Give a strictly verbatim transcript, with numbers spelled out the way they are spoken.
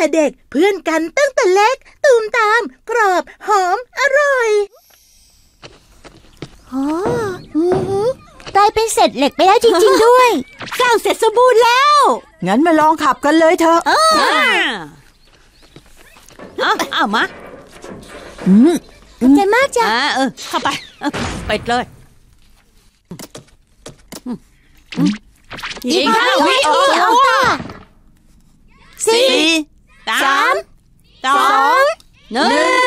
แต่เด็กเพื่อนกันตั้งแต่เล็กตูมตามกรอบหอมอร่อยโอ้กลายเป็นเศษเหล็กไปแล้วจริงๆด้วยสร้างเสร็จสมบูรณ์แล้วงั้นมาลองขับกันเลยเถอะเออเอาเอามาอืมขอบใจมากจ้ะเออเข้าไปไปเลยอีกห้าวิออกสี่สามสองหนึ่ง